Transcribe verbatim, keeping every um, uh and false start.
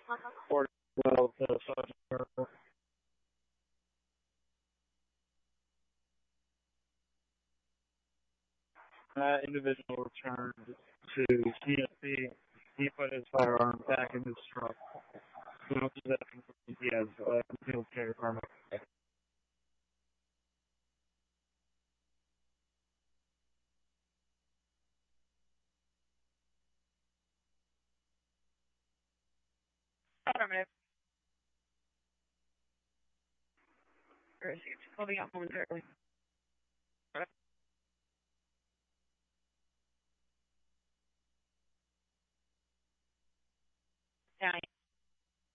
Or well, the Sergeant that individual returned to C S C. He put his firearm back in his truck. So he has a concealed carry permit. Affirmative. Received. Holding up momentarily. Down.